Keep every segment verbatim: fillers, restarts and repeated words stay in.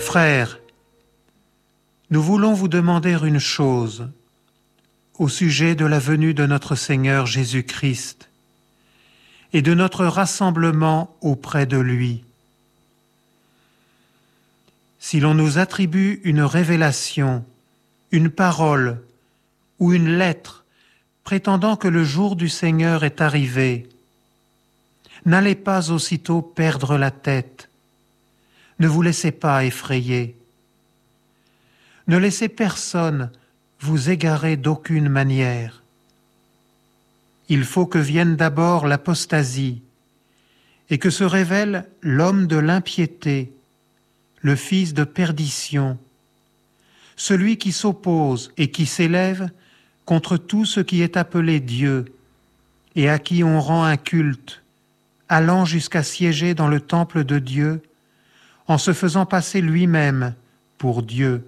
Frères, nous voulons vous demander une chose au sujet de la venue de notre Seigneur Jésus-Christ et de notre rassemblement auprès de lui. Si l'on nous attribue une révélation, une parole ou une lettre prétendant que le jour du Seigneur est arrivé, n'allez pas aussitôt perdre la tête. Ne vous laissez pas effrayer. Ne laissez personne vous égarer d'aucune manière. Il faut que vienne d'abord l'apostasie et que se révèle l'homme de l'impiété, le fils de perdition, celui qui s'oppose et qui s'élève contre tout ce qui est appelé Dieu et à qui on rend un culte, allant jusqu'à siéger dans le temple de Dieu en se faisant passer lui-même pour Dieu.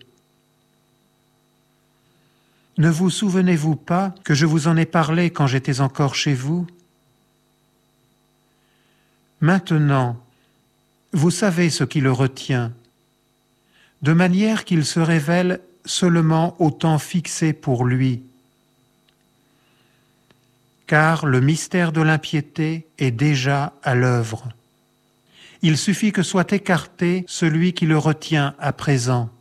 Ne vous souvenez-vous pas que je vous en ai parlé quand j'étais encore chez vous ? Maintenant, vous savez ce qui le retient, de manière qu'il se révèle seulement au temps fixé pour lui. Car le mystère de l'impiété est déjà à l'œuvre. Il suffit que soit écarté celui qui le retient à présent.